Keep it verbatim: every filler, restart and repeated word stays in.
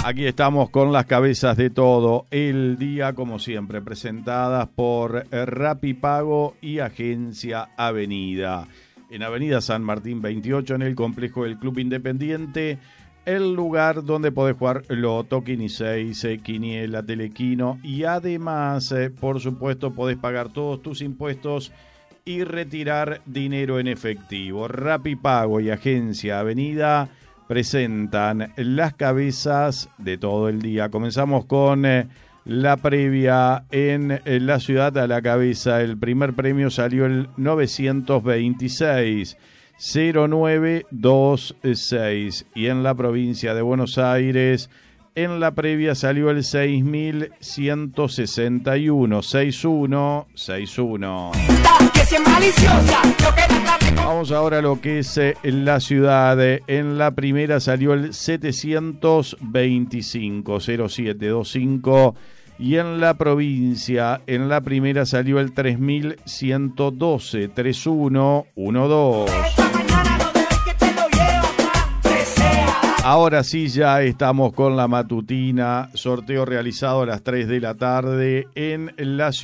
Aquí estamos con las cabezas de todo el día, como siempre, presentadas por Rapipago y Agencia Avenida. En Avenida San Martín veintiocho, en el complejo del Club Independiente, el lugar donde podés jugar loto, quini seis, quiniela, telequino y además, eh, por supuesto, podés pagar todos tus impuestos y retirar dinero en efectivo. Rapipago y Agencia Avenida presentan las cabezas de todo el día. Comenzamos con eh, la previa en, en la ciudad. A la cabeza, el primer premio salió el novecientos veintiséis, cero nueve dos seis, y en la provincia de Buenos Aires, en la previa salió el seis mil ciento sesenta y uno, sesenta y uno sesenta y uno. Vamos ahora a lo que es eh, la ciudad. En la primera salió el setecientos veinticinco, cero siete dos cinco, y en la provincia, en la primera salió el tres mil ciento doce, treinta y uno doce. Ahora sí, ya estamos con la matutina, sorteo realizado a las tres de la tarde en la ciudad.